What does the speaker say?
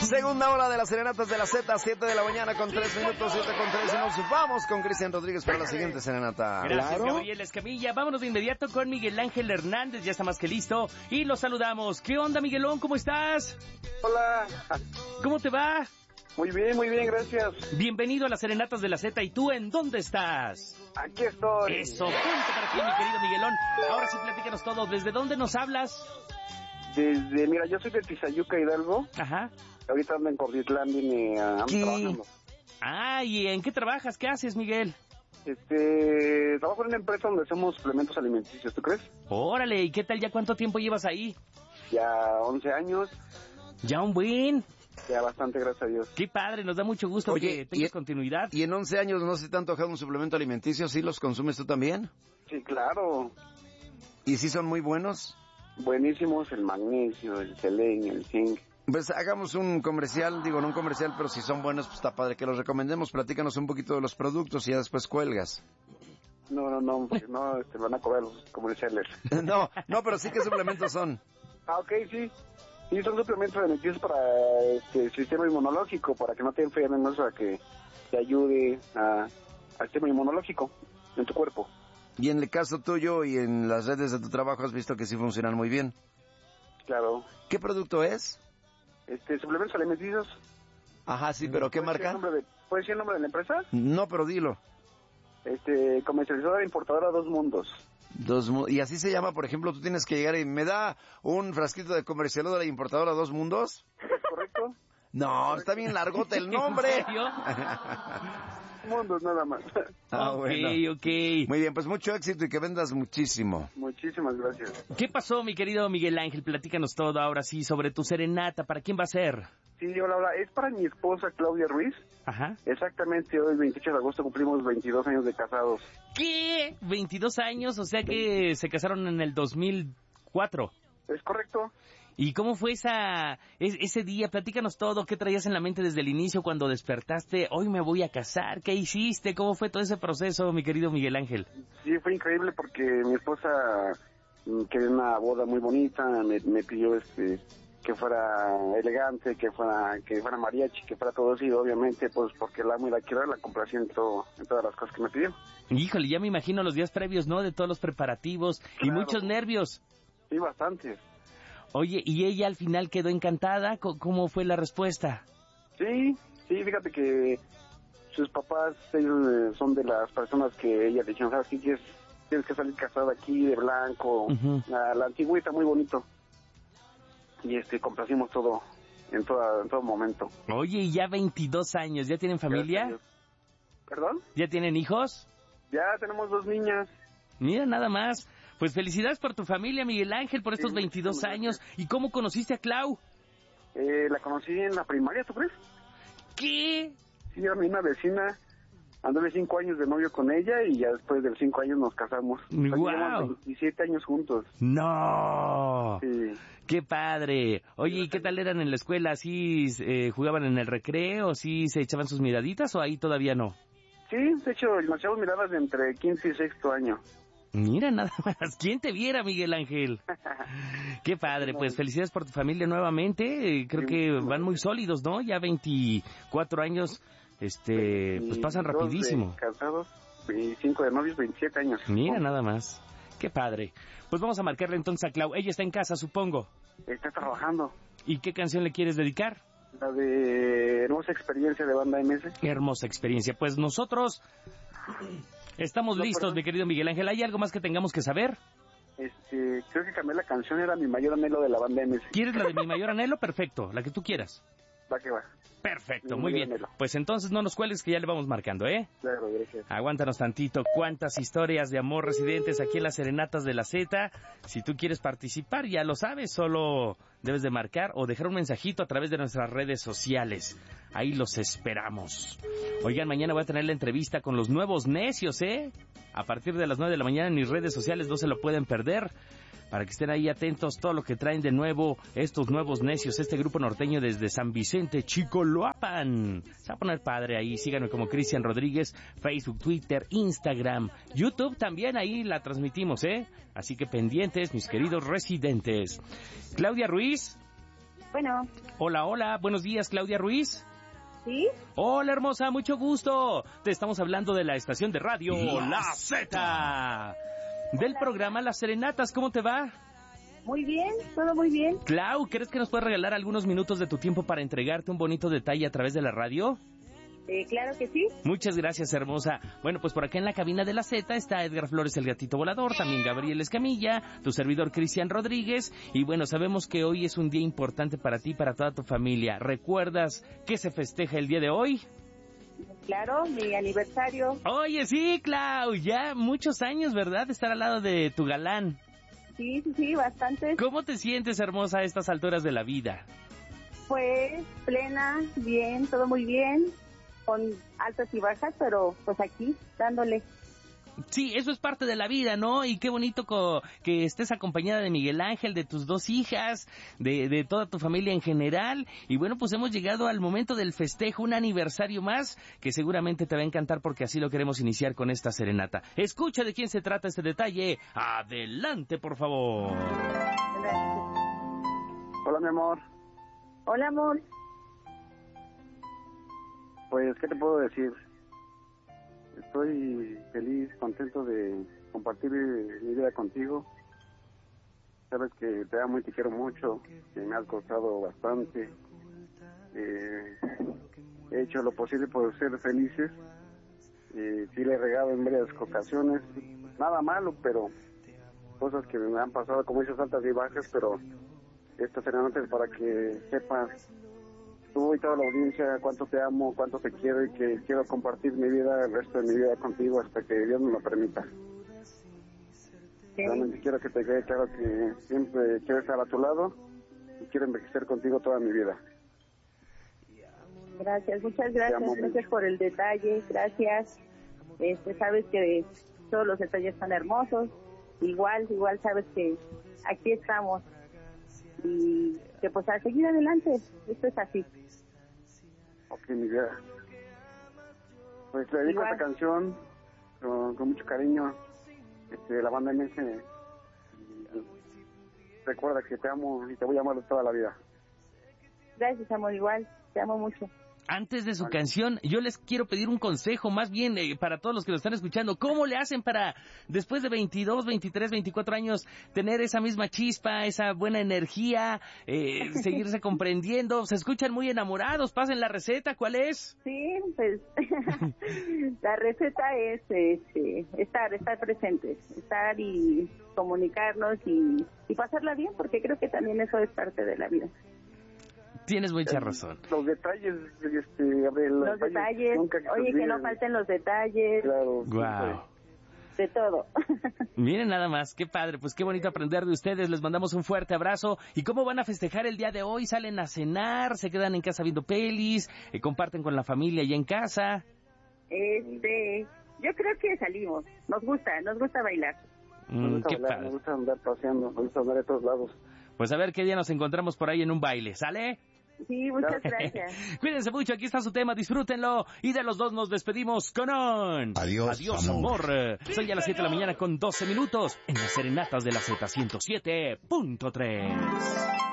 Segunda hora de las serenatas de la Z, 7 de la mañana con 3 minutos, 7 con 3. Y nos vamos con Cristian Rodríguez para la siguiente serenata. Gracias, Gabriel Escamilla. Vámonos de inmediato con Miguel Ángel Hernández, ya está más que listo. Y lo saludamos. ¿Qué onda, Miguelón? ¿Cómo estás? Hola. ¿Cómo te va? Muy bien, gracias. Bienvenido a las serenatas de la Z. ¿Y tú en dónde estás? Aquí estoy. Eso, punto para ti, mi querido Miguelón. Ahora sí, platícanos todo. ¿Desde dónde nos hablas? Mira, yo soy de Tizayuca, Hidalgo. Ajá. Ahorita ando en Corditlán, vine trabajando. Ah, ¿y en qué trabajas? ¿Qué haces, Miguel? Trabajo en una empresa donde hacemos suplementos alimenticios, ¿tú crees? Órale, ¿y qué tal? ¿Ya cuánto tiempo llevas ahí? Ya 11 años. Ya un buen. Ya bastante, gracias a Dios. Qué padre, nos da mucho gusto que tengas continuidad. ¿Y en 11 años no se te ha antojado un suplemento alimenticio? ¿Sí los consumes tú también? Sí, claro. ¿Y sí son muy buenos? Buenísimos, el magnesio, el selenio, el zinc. Pues hagamos un comercial, no un comercial, pero si son buenos, pues está padre que los recomendemos. Platícanos un poquito de los productos y ya después cuelgas. No, porque no te van a cobrar los comerciales. No, pero sí, ¿qué suplementos son? Ok, sí. Sí, son suplementos alimenticios para el sistema inmunológico, para que no te enfermen, ¿no? O sea, que te ayude al sistema inmunológico en tu cuerpo. Y en el caso tuyo y en las redes de tu trabajo has visto que sí funcionan muy bien. Claro. ¿Qué producto es? Suplementos alimenticios. Ajá, sí, pero ¿qué marca? ¿Puede decir el nombre de la empresa? No, pero dilo. Comercializadora e importadora Dos Mundos. Y así se llama, por ejemplo, tú tienes que llegar y ¿me da un frasquito de comercializadora e importadora Dos Mundos? ¿Es correcto? No, está bien largote el nombre. ¿En serio? Mundos nada más. Bueno. Ok. Muy bien, pues mucho éxito y que vendas muchísimo. Muchísimas gracias. ¿Qué pasó, mi querido Miguel Ángel? Platícanos todo ahora sí sobre tu serenata. ¿Para quién va a ser? Sí, hola. Es para mi esposa Claudia Ruiz. Ajá. Exactamente, hoy 28 de agosto cumplimos 22 años de casados. ¿Qué? 22 años, o sea que se casaron en el 2004. ¿Es correcto? ¿Y cómo fue ese día? Platícanos todo. ¿Qué traías en la mente desde el inicio cuando despertaste? Hoy me voy a casar. ¿Qué hiciste? ¿Cómo fue todo ese proceso, mi querido Miguel Ángel? Sí, fue increíble porque mi esposa quería una boda muy bonita. Me pidió que fuera elegante, que fuera mariachi, que fuera todo así. Obviamente, pues porque la amo y la quiero, la complací en todas las cosas que me pidió. Híjole, ya me imagino los días previos, ¿no? De todos los preparativos. Claro. Y muchos nervios. Sí, bastante. Oye, ¿y ella al final quedó encantada? ¿Cómo fue la respuesta? Sí, fíjate que sus papás, ellos son de las personas que ella le dijeron, ¿sabes qué? Tienes que salir casada aquí de blanco, la antigüita, muy bonito. Y complacimos todo, en todo momento. Oye, y ya 22 años, ¿ya tienen familia? ¿Perdón? ¿Ya tienen hijos? Ya tenemos 2 niñas. Mira, nada más. Pues felicidades por tu familia, Miguel Ángel, por estos 22 años. ¿Y cómo conociste a Clau? La conocí en la primaria, ¿tú crees? ¿Qué? Sí, era mi una vecina. Anduve 5 años de novio con ella y ya después de los 5 años nos casamos. ¡Guau! 27 años juntos. ¡No! Sí. ¡Qué padre! Oye, ¿y qué tal eran en la escuela? ¿Sí jugaban en el recreo? ¿Sí se echaban sus miraditas o ahí todavía no? Sí, de hecho, nos echamos miradas de entre 15 y 6º año. Mira, nada más. ¿Quién te viera, Miguel Ángel? Qué padre. Pues felicidades por tu familia nuevamente. Creo que van muy sólidos, ¿no? Ya 24 años, pues pasan rapidísimo. Casados, 25 de novios, 27 años. Mira, nada más. Qué padre. Pues vamos a marcarle entonces a Clau. Ella está en casa, supongo. Está trabajando. ¿Y qué canción le quieres dedicar? La de Hermosa Experiencia de Banda MS. Hermosa Experiencia. Pues nosotros estamos listos, mi querido Miguel Ángel. ¿Hay algo más que tengamos que saber? Creo que cambié la canción, era Mi Mayor Anhelo de la Banda MS. ¿Quieres la de Mi Mayor Anhelo? Perfecto, la que tú quieras. Va que va. Perfecto, muy bien. Pues entonces no nos cuelgues que ya le vamos marcando, ¿eh? Claro, gracias. Aguántanos tantito. ¿Cuántas historias de amor residentes aquí en las Serenatas de la Z? Si tú quieres participar, ya lo sabes, solo debes de marcar o dejar un mensajito a través de nuestras redes sociales. Ahí los esperamos. Oigan, mañana voy a tener la entrevista con los nuevos necios, ¿eh? A partir de las 9 de la mañana en mis redes sociales, no se lo pueden perder. Para que estén ahí atentos todo lo que traen de nuevo estos nuevos necios, este grupo norteño desde San Vicente, Chicoloapan. Se va a poner padre ahí, síganme como Cristian Rodríguez, Facebook, Twitter, Instagram, YouTube también, ahí la transmitimos, ¿eh? Así que pendientes, mis queridos residentes. Claudia Ruiz, Bueno. Hola, hola, buenos días, Claudia Ruiz. ¿Sí? Hola, hermosa, mucho gusto. Te estamos hablando de la estación de radio La Z. Del programa Las Serenatas, ¿cómo te va? Muy bien, todo muy bien. Clau, ¿crees que nos puedes regalar algunos minutos de tu tiempo para entregarte un bonito detalle a través de la radio? Claro que sí. Muchas gracias, hermosa. Bueno, pues por acá en la cabina de la Z está Edgar Flores, el gatito volador, también Gabriel Escamilla, tu servidor Cristian Rodríguez. Y bueno, sabemos que hoy es un día importante para ti y para toda tu familia. ¿Recuerdas qué se festeja el día de hoy? Claro, mi aniversario. Oye, sí, Clau, ya muchos años, ¿verdad? De estar al lado de tu galán. Sí, bastante. ¿Cómo te sientes, hermosa, a estas alturas de la vida? Pues plena, bien, todo muy bien, con altas y bajas, pero pues aquí, dándole. Sí, eso es parte de la vida, ¿no? Y qué bonito que estés acompañada de Miguel Ángel, de tus 2 hijas, de toda tu familia en general. Y bueno, pues hemos llegado al momento del festejo, un aniversario más, que seguramente te va a encantar porque así lo queremos iniciar con esta serenata. Escucha de quién se trata este detalle. Adelante, por favor. Gracias. Hola, mi amor. Hola, amor. Pues, ¿qué te puedo decir? Estoy feliz, contento de compartir mi vida contigo. Sabes que te amo y te quiero mucho, que me has costado bastante. He hecho lo posible por ser felices. Sí le he regado en varias ocasiones. Nada malo, pero cosas que me han pasado, como dices, altas y bajas, pero esta serenata es para que sepas tú y toda la audiencia cuánto te amo, cuánto te quiero y que quiero compartir mi vida, el resto de mi vida contigo hasta que Dios me lo permita. Realmente quiero que te quede claro que siempre quiero estar a tu lado y quiero envejecer contigo toda mi vida. Gracias, muchas gracias. Gracias por el detalle, gracias. Sabes que todos los detalles son hermosos. Igual sabes que aquí estamos y que pues a seguir adelante. Esto es así. Ok, mi vida. Pues le dedico esta canción con mucho cariño. La banda MS. Recuerda que te amo y te voy a amar toda la vida. Gracias, amor, igual. Te amo mucho. Antes de su canción, yo les quiero pedir un consejo, más bien para todos los que lo están escuchando. ¿Cómo le hacen para, después de 22, 23, 24 años, tener esa misma chispa, esa buena energía, seguirse comprendiendo? Se escuchan muy enamorados. Pasen la receta, ¿cuál es? Sí, pues la receta es estar presentes, estar y comunicarnos y pasarla bien, porque creo que también eso es parte de la vida. Tienes mucha razón. Los detalles, Gabriel. Los detalles, oye, que no falten los detalles. Claro. Wow. De todo. Miren nada más, qué padre, pues qué bonito aprender de ustedes. Les mandamos un fuerte abrazo. ¿Y cómo van a festejar el día de hoy? ¿Salen a cenar? ¿Se quedan en casa viendo pelis? ¿Comparten con la familia allá en casa? Yo creo que salimos. Nos gusta bailar. Qué padre. Me gusta andar paseando, me gusta andar de todos lados. Pues a ver qué día nos encontramos por ahí en un baile, ¿sale? Sí, muchas gracias. Cuídense mucho, aquí está su tema, disfrútenlo. Y de los dos nos despedimos con un... Adiós, amor. Soy a las 7 de la mañana con 12 minutos en las serenatas de la Z 107.3.